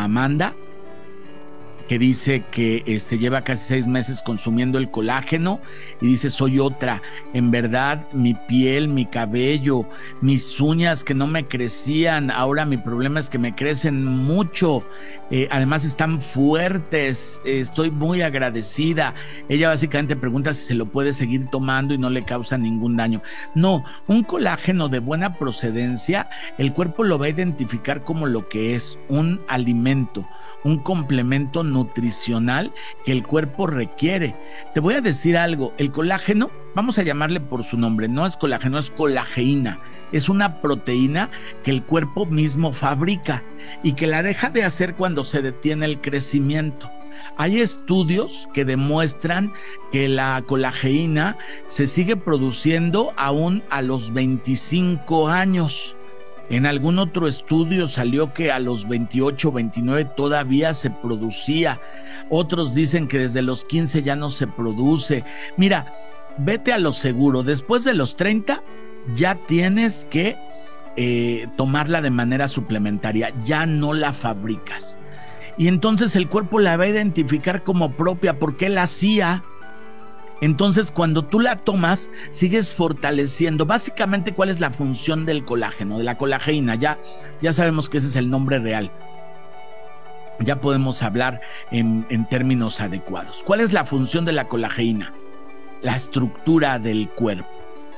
Amanda, que dice que lleva casi 6 meses consumiendo el colágeno y dice: soy otra, en verdad mi piel, mi cabello, mis uñas que no me crecían, ahora mi problema es que me crecen mucho, además están fuertes, estoy muy agradecida. Ella básicamente pregunta si se lo puede seguir tomando y no le causa ningún daño. No, un colágeno de buena procedencia, el cuerpo lo va a identificar como lo que es: un alimento, un complemento nutricional que el cuerpo requiere. Te voy a decir algo: el colágeno, vamos a llamarle por su nombre, no es colágeno, es colageína. Es una proteína que el cuerpo mismo fabrica y que la deja de hacer cuando se detiene el crecimiento. Hay estudios que demuestran que la colageína se sigue produciendo aún a los 25 años. En algún otro estudio salió que a los 28 o 29 todavía se producía. Otros dicen que desde los 15 ya no se produce. Mira, vete a lo seguro. Después de los 30 ya tienes que tomarla de manera suplementaria. Ya no la fabricas. Y entonces el cuerpo la va a identificar como propia porque la hacía. Entonces, cuando tú la tomas, sigues fortaleciendo. Básicamente, ¿cuál es la función del colágeno, de la colageína? Ya sabemos que ese es el nombre real. Ya podemos hablar en términos adecuados. ¿Cuál es la función de la colageína? La estructura del cuerpo.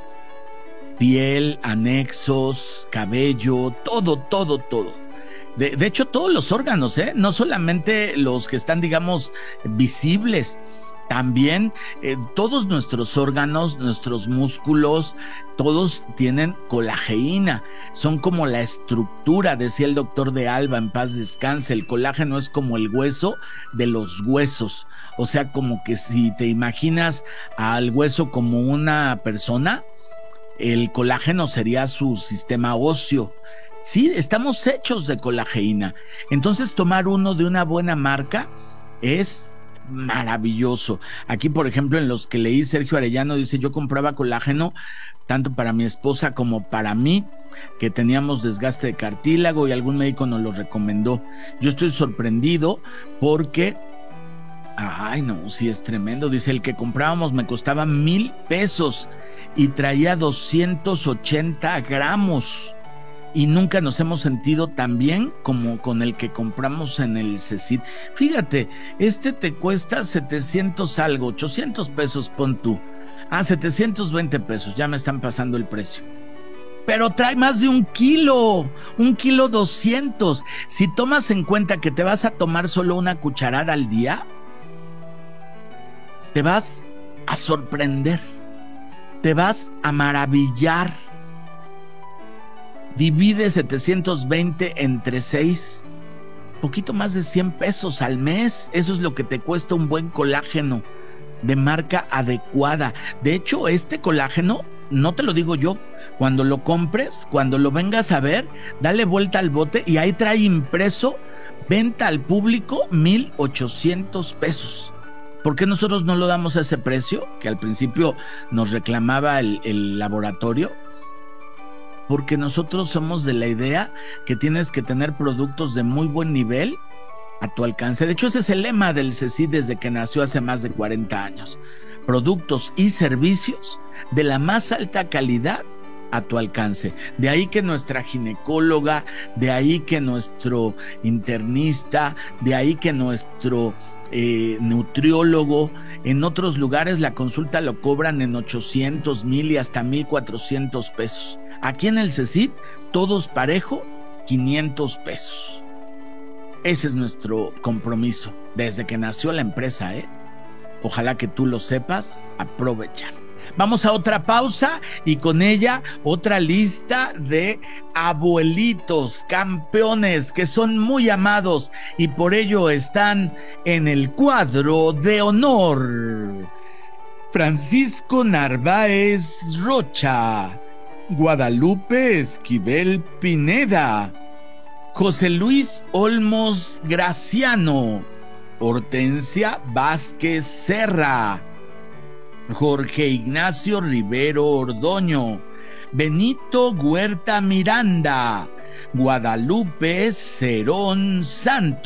Piel, anexos, cabello, todo. De hecho, todos los órganos, no solamente los que están, digamos, visibles. También todos nuestros órganos, nuestros músculos, todos tienen colageína. Son como la estructura, decía el doctor de Alba, en paz descanse. El colágeno es como el hueso de los huesos. O sea, como que si te imaginas al hueso como una persona, el colágeno sería su sistema óseo. Sí, estamos hechos de colageína. Entonces, tomar uno de una buena marca es maravilloso. Aquí, por ejemplo, en los que leí, Sergio Arellano dice: yo compraba colágeno tanto para mi esposa como para mí, que teníamos desgaste de cartílago y algún médico nos lo recomendó. Yo estoy sorprendido porque, ay no, sí es tremendo. Dice: el que comprábamos me costaba 1,000 pesos y traía 280 gramos. Y nunca nos hemos sentido tan bien como con el que compramos en el CECID. Fíjate, te cuesta 700 algo, 800 pesos pon tú. 720 pesos, ya me están pasando el precio. Pero trae más de 1 kilo, 1,200 kilos. Si tomas en cuenta que te vas a tomar solo una cucharada al día, te vas a sorprender, te vas a maravillar. Divide 720 entre 6, poquito más de 100 pesos al mes. Eso es lo que te cuesta un buen colágeno de marca adecuada. De hecho, este colágeno, no te lo digo yo, cuando lo compres, cuando lo vengas a ver, dale vuelta al bote y ahí trae impreso: venta al público 1,800 pesos. ¿Por qué nosotros no lo damos a ese precio? Que al principio nos reclamaba el laboratorio. Porque nosotros somos de la idea que tienes que tener productos de muy buen nivel a tu alcance. De hecho, ese es el lema del CECID desde que nació hace más de 40 años. Productos y servicios de la más alta calidad a tu alcance. De ahí que nuestra ginecóloga, de ahí que nuestro internista, de ahí que nuestro nutriólogo, en otros lugares la consulta lo cobran en 800, 1,000 y hasta 1,400 pesos. Aquí en el CECID, todos parejo, 500 pesos. Ese es nuestro compromiso desde que nació la empresa, Ojalá que tú lo sepas aprovechar. Vamos a otra pausa y con ella otra lista de abuelitos, campeones que son muy amados y por ello están en el cuadro de honor. Francisco Narváez Rocha, Guadalupe Esquivel Pineda, José Luis Olmos Graciano, Hortensia Vázquez Serra, Jorge Ignacio Rivero Ordoño, Benito Huerta Miranda, Guadalupe Cerón Santos.